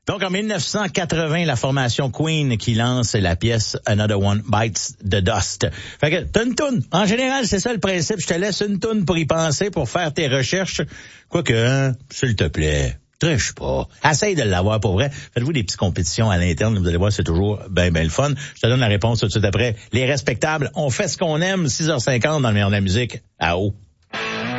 Donc, en 1980, la formation Queen qui lance la pièce Another One Bites the Dust. Fait que, t'as une toune. En général, c'est ça le principe. Je te laisse une toune pour y penser, pour faire tes recherches. Quoique, hein, s'il te plaît, triche pas. Essaye de l'avoir pour vrai. Faites-vous des petites compétitions à l'interne. Vous allez voir, c'est toujours ben le fun. Je te donne la réponse tout de suite après. Les respectables, on fait ce qu'on aime. 6h50 dans le meilleur de la musique. À haut.